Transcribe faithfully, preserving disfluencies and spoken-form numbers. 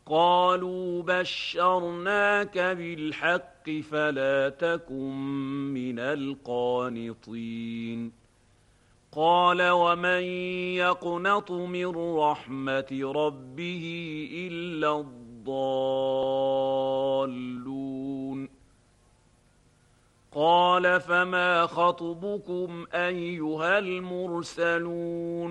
قالوا بشرناك بالحق فلا تكن من القانطين قال ومن يقنط من رحمة ربه إلا الضالون قال فما خطبكم أيها المرسلون